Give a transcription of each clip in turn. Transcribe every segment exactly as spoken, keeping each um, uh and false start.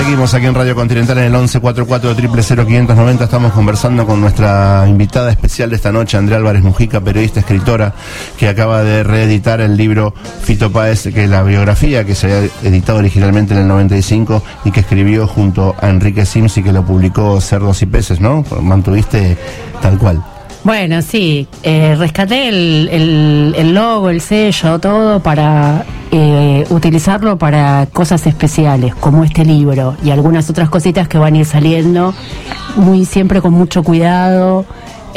Seguimos aquí en Radio Continental en el once cuarenta y cuatro, cero cero quinientos noventa. Estamos conversando con nuestra invitada especial de esta noche, Andrea Álvarez Mujica, periodista, escritora, que acaba de reeditar el libro Fito Páez, que es la biografía que se había editado originalmente en el noventa y cinco y que escribió junto a Enrique Sims y que lo publicó Cerdos y Peces, ¿no? Mantuviste tal cual. Bueno, sí, eh, rescaté el, el, el logo, el sello, todo para eh, utilizarlo para cosas especiales, como este libro y algunas otras cositas que van a ir saliendo, muy siempre con mucho cuidado,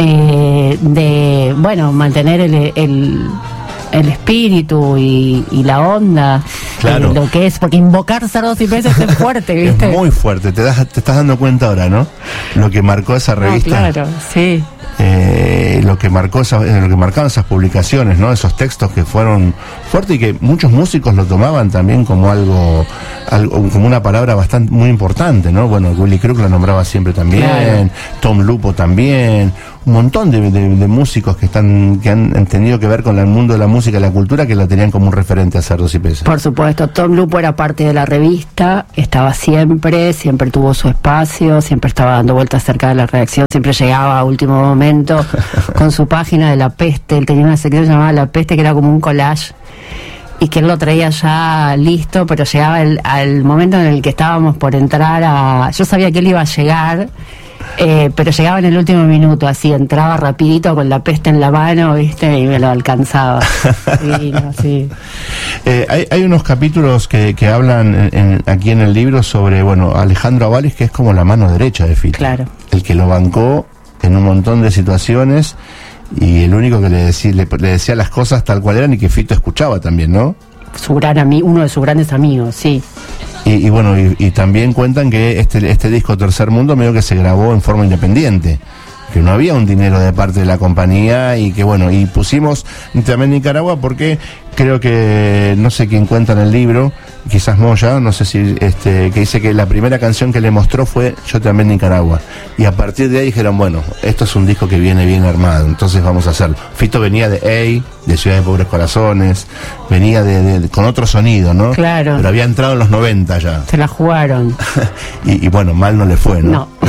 eh, de, bueno, mantener el, el, el espíritu y, y la onda, claro, de lo que es, porque invocar Cerdos y Peces es fuerte, ¿viste? Es muy fuerte, te, das, te estás dando cuenta ahora, ¿no? Lo que marcó esa revista. No, claro, sí. Eh, lo que marcó esa, lo que marcaban esas publicaciones, ¿no? Esos textos que fueron fuertes y que muchos músicos lo tomaban también como algo, algo como una palabra bastante muy importante, ¿no? Bueno, Willy Crook la nombraba siempre también, claro. Tom Lupo también, un montón de, de, de músicos que están que han tenido que ver con el mundo de la música y la cultura, que la tenían como un referente a Cerdos y Peces. Por supuesto, Tom Lupo era parte de la revista, estaba siempre, siempre tuvo su espacio, siempre estaba dando vueltas cerca de la redacción, siempre llegaba a último momento con su página de La Peste. Él tenía una sección llamada La Peste, que era como un collage, y que él lo traía ya listo, pero llegaba el, al momento en el que estábamos por entrar a... Yo sabía que él iba a llegar, eh, pero llegaba en el último minuto, así, entraba rapidito con La Peste en la mano, ¿viste? Y me lo alcanzaba. Sí, no, sí. Eh, hay, hay unos capítulos que, que hablan en, en, aquí en el libro sobre, bueno, Alejandro Avalis, que es como la mano derecha de Fito. Claro. El que lo bancó en un montón de situaciones y el único que le decía, le, le decía las cosas tal cual eran y que Fito escuchaba también, ¿no? Su gran amigo, uno de sus grandes amigos, sí. Y, y bueno, y, y también cuentan que este, este disco Tercer Mundo medio que se grabó en forma independiente, que no había un dinero de parte de la compañía y que bueno, y pusimos también Nicaragua porque creo que, no sé quién cuenta en el libro, quizás Moya, no sé si, este, que dice que la primera canción que le mostró fue Yo también Nicaragua, y a partir de ahí dijeron, bueno, esto es un disco que viene bien armado, entonces vamos a hacerlo. Fito venía de Ey, de Ciudad de Pobres Corazones, venía de, de, de con otro sonido, ¿no? Claro. Pero había entrado en los noventa ya. Se la jugaron. y, y bueno, mal no le fue, ¿no? No.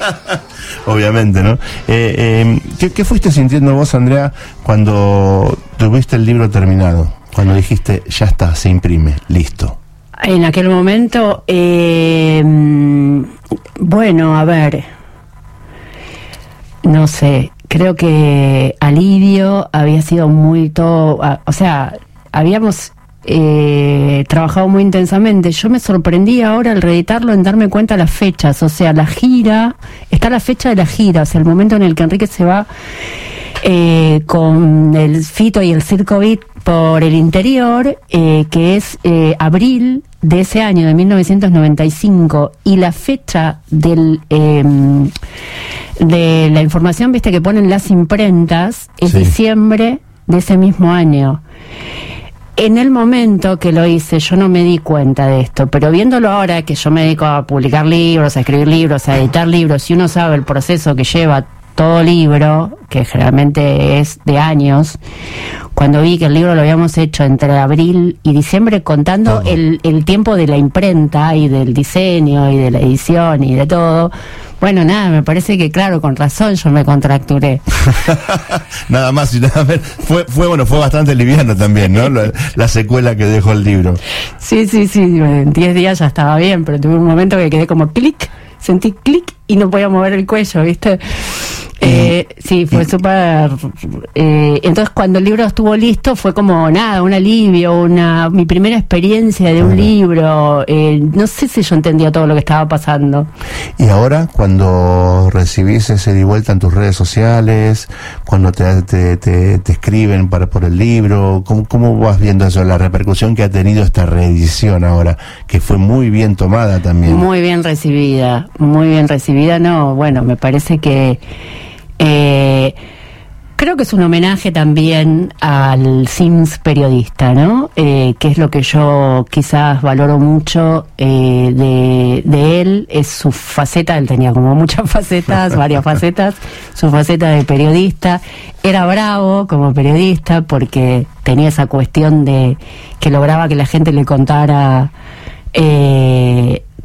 Obviamente, ¿no? Eh, eh, ¿qué, ¿Qué fuiste sintiendo vos, Andrea, cuando tuviste el libro terminado? Cuando dijiste, ya está, se imprime, listo. En aquel momento, eh, bueno, a ver, no sé, creo que alivio había sido muy todo, o sea, habíamos eh, trabajado muy intensamente. Yo me sorprendí ahora al reeditarlo en darme cuenta de las fechas, o sea, la gira, está la fecha de la gira, o sea, el momento en el que Enrique se va eh, con el Fito y el Circo Beat por el interior, eh, que es eh, abril de ese año, de mil novecientos noventa y cinco, y la fecha del eh, de la información, viste, que ponen las imprentas, es sí. diciembre de ese mismo año. En el momento que lo hice, yo no me di cuenta de esto, pero viéndolo ahora, que yo me dedico a publicar libros, a escribir libros, a editar libros, y uno sabe el proceso que lleva todo libro, que generalmente es de años, cuando vi que el libro lo habíamos hecho entre abril y diciembre, contando el, el tiempo de la imprenta y del diseño y de la edición y de todo, bueno, nada, me parece que claro, con razón yo me contracturé. Nada más y nada menos. Fue, fue, bueno, fue bastante liviano también, ¿no? La, la secuela que dejó el libro. Sí, sí, sí, en diez días ya estaba bien, pero tuve un momento que quedé como clic, sentí clic y no podía mover el cuello, ¿viste? Eh, sí, fue súper... Eh, entonces cuando el libro estuvo listo fue como nada, un alivio, una mi primera experiencia de un libro. Eh, no sé si yo entendía todo lo que estaba pasando. Y ahora, cuando recibís ese de vuelta en tus redes sociales, cuando te, te, te, te escriben para por el libro, ¿cómo, ¿cómo vas viendo eso? La repercusión que ha tenido esta reedición ahora, que fue muy bien tomada también. Muy bien recibida, muy bien recibida. No, bueno, me parece que... Eh, creo que es un homenaje también al Sims periodista, ¿no? Eh, que es lo que yo quizás valoro mucho eh, de, de él, es su faceta. Él tenía como muchas facetas, varias facetas, su faceta de periodista. Era bravo como periodista porque tenía esa cuestión de que lograba que la gente le contara... Eh,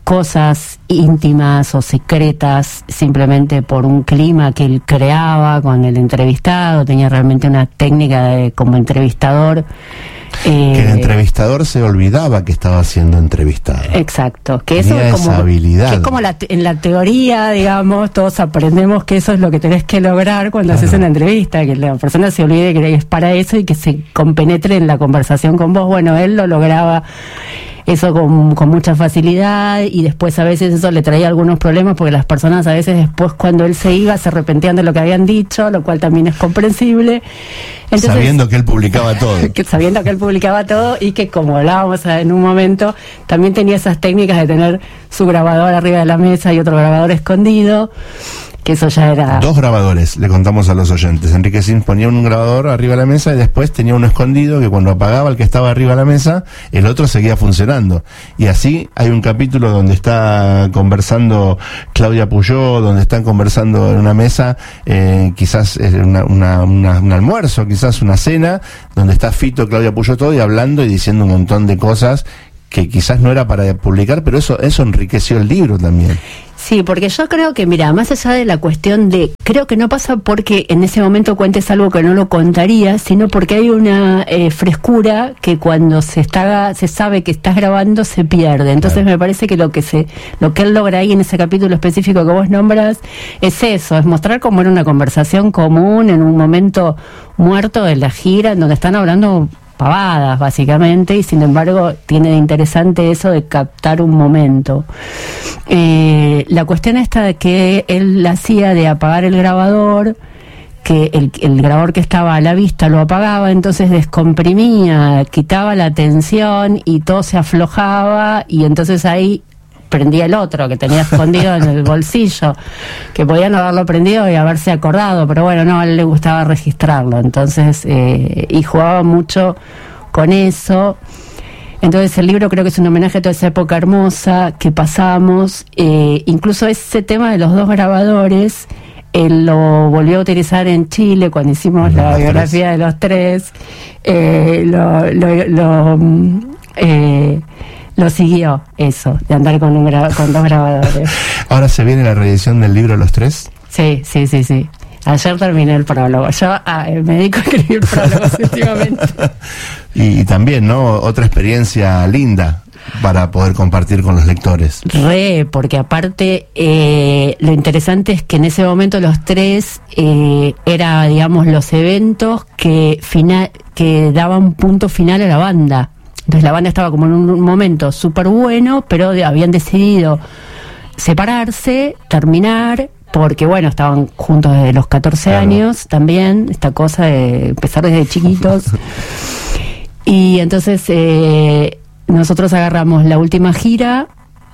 cosas íntimas o secretas simplemente por un clima que él creaba con el entrevistado. Tenía realmente una técnica de, como entrevistador. Eh, que el entrevistador se olvidaba que estaba siendo entrevistado. Exacto, que Tenía eso es como, esa habilidad. Que es como la, en la teoría, digamos, todos aprendemos que eso es lo que tenés que lograr cuando claro. haces una entrevista, que la persona se olvide que es para eso y que se compenetre en la conversación con vos. Bueno, él lo lograba eso con, con mucha facilidad, y después a veces eso le traía algunos problemas porque las personas a veces después cuando él se iba se arrepentían de lo que habían dicho, lo cual también es comprensible. Entonces, sabiendo que él publicaba todo. que, sabiendo que él publicaba todo y que, como hablábamos en un momento, también tenía esas técnicas de tener su grabador arriba de la mesa y otro grabador escondido, que eso ya era... Dos grabadores, le contamos a los oyentes. Enrique Sims ponía un grabador arriba de la mesa y después tenía uno escondido que cuando apagaba el que estaba arriba de la mesa, el otro seguía funcionando. Y así hay un capítulo donde está conversando Claudia Puyó, donde están conversando en una mesa, eh, quizás una, una, una, un almuerzo, quizás una cena, donde está Fito, Claudia Puyó, todo y hablando y diciendo un montón de cosas que quizás no era para publicar, pero eso eso enriqueció el libro también. Sí, porque yo creo que, mira, más allá de la cuestión de, creo que no pasa porque en ese momento cuentes algo que no lo contaría, sino porque hay una eh, frescura que cuando se está se sabe que estás grabando se pierde. Entonces claro. me parece que lo que se lo que él logra ahí en ese capítulo específico que vos nombras es eso, es mostrar cómo era una conversación común en un momento muerto de la gira en donde están hablando pavadas básicamente, y sin embargo tiene de interesante eso de captar un momento. Eh, la cuestión esta de que él hacía de apagar el grabador, que el, el grabador que estaba a la vista lo apagaba, entonces descomprimía, quitaba la tensión y todo se aflojaba, y entonces ahí prendía el otro que tenía escondido en el bolsillo, que podía no haberlo prendido y haberse acordado, pero bueno, no, a él le gustaba registrarlo, entonces eh, y jugaba mucho con eso. Entonces el libro creo que es un homenaje a toda esa época hermosa que pasamos, eh, incluso ese tema de los dos grabadores él lo volvió a utilizar en Chile cuando hicimos la, la biografía de los tres, eh, lo, lo, lo eh, lo siguió eso, de andar con, un gra- con dos grabadores. ¿Ahora se viene la reedición del libro Los Tres? Sí, sí, sí, sí. Ayer terminé el prólogo. Yo ah, me dedico a escribir prólogos últimamente. Y, y también, ¿no? Otra experiencia linda para poder compartir con los lectores. Re, porque aparte eh, lo interesante es que en ese momento Los Tres eh, era, digamos, los eventos que, final, que daban punto final a la banda. Entonces la banda estaba como en un momento súper bueno, pero de, habían decidido separarse, terminar, porque bueno, estaban juntos desde los catorce claro. años también, esta cosa de empezar desde chiquitos. Y entonces eh, nosotros agarramos la última gira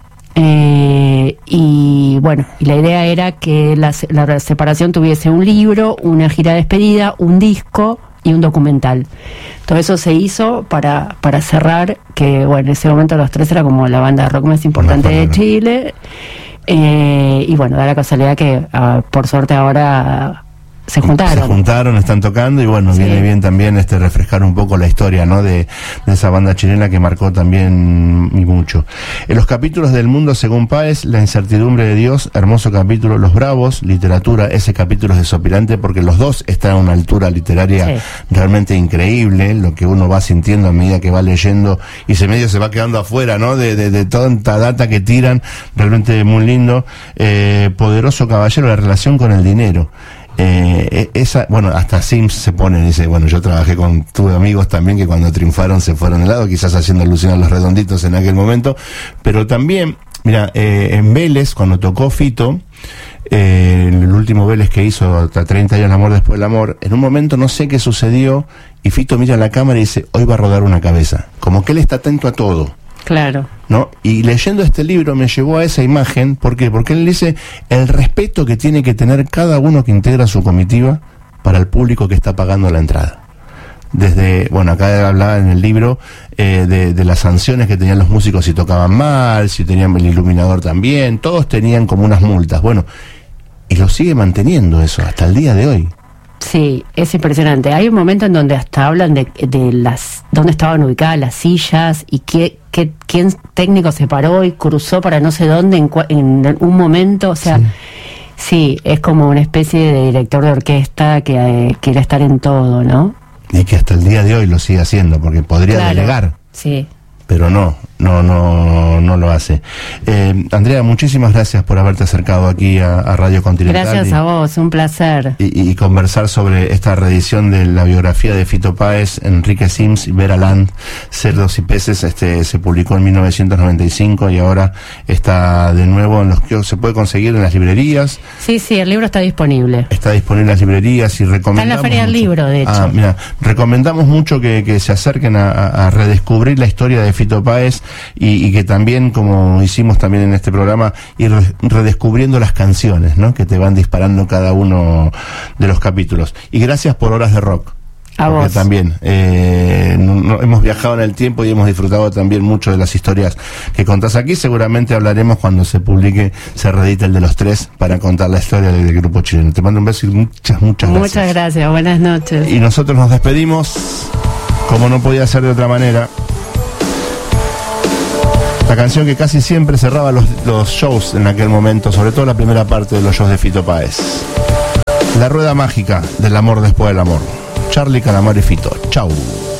eh, y bueno, y la idea era que la, la separación tuviese un libro, una gira de despedida, un disco y un documental. Todo eso se hizo para para cerrar, que bueno, en ese momento Los Tres era como la banda de rock más importante no, no, no. de Chile, eh, y bueno, da la casualidad que uh, por suerte ahora se juntaron. Se juntaron, están tocando y bueno, sí. viene bien también este refrescar un poco la historia, ¿no? De, de esa banda chilena que marcó también y mucho. En los capítulos del Mundo según Páez, La incertidumbre de Dios, hermoso capítulo. Los Bravos, literatura, ese capítulo es desopilante porque los dos están a una altura literaria sí. realmente increíble, lo que uno va sintiendo a medida que va leyendo y se medio se va quedando afuera, ¿no? De, de, de tanta data que tiran, realmente muy lindo. Eh, Poderoso Caballero, la relación con el dinero. Eh, esa, bueno, hasta Sims se pone, dice, bueno, yo trabajé con, tuve amigos también que cuando triunfaron se fueron de lado, quizás haciendo alusión a Los Redonditos en aquel momento, pero también, mira, eh, en Vélez, cuando tocó Fito, eh, el último Vélez que hizo, hasta treinta años el amor después del amor, en un momento no sé qué sucedió, y Fito mira a la cámara y dice, hoy va a rodar una cabeza, como que él está atento a todo. Claro. ¿No? Y leyendo este libro me llevó a esa imagen, ¿por qué? Porque él dice el respeto que tiene que tener cada uno que integra su comitiva para el público que está pagando la entrada. Desde, bueno, acá hablaba en el libro eh, de, de las sanciones que tenían los músicos si tocaban mal, si tenían el iluminador también, todos tenían como unas multas. Bueno, y lo sigue manteniendo eso hasta el día de hoy. Sí, es impresionante. Hay un momento en donde hasta hablan de, de las dónde estaban ubicadas las sillas y qué, qué quién técnico se paró y cruzó para no sé dónde en, en un momento, o sea, sí. sí, es como una especie de director de orquesta que eh, quiere estar en todo, ¿no? Y que hasta el día de hoy lo sigue haciendo, porque podría claro, delegar. Sí. Pero no, no, no, no lo hace. Eh, Andrea, muchísimas gracias por haberte acercado aquí a, a Radio Continental. Gracias y, a vos, un placer. Y, y conversar sobre esta reedición de la biografía de Fito Páez, Enrique Sims y Vera Land, Cerdos y Peces. Este se publicó en mil novecientos noventa y cinco y ahora está de nuevo en los que se puede conseguir en las librerías. Sí, sí, el libro está disponible. Está disponible en las librerías y recomendamos. Está en la Feria del Libro, de hecho. Ah, mira, recomendamos mucho que, que se acerquen a, a, a redescubrir la historia de Fito Páez y, y que también, como hicimos también en este programa, ir redescubriendo las canciones, ¿no? Que te van disparando cada uno de los capítulos. Y gracias por Horas de Rock. A porque vos. También eh, no, no, hemos viajado en el tiempo y hemos disfrutado también mucho de las historias que contás aquí. Seguramente hablaremos cuando se publique, se reedite el de los tres para contar la historia del, del grupo chileno. Te mando un beso y muchas, muchas gracias. Muchas gracias, buenas noches. Y nosotros nos despedimos, como no podía ser de otra manera. La canción que casi siempre cerraba los, los shows en aquel momento, sobre todo la primera parte de los shows de Fito Páez. La rueda mágica del amor después del amor. Charly, Calamaro y Fito. Chau.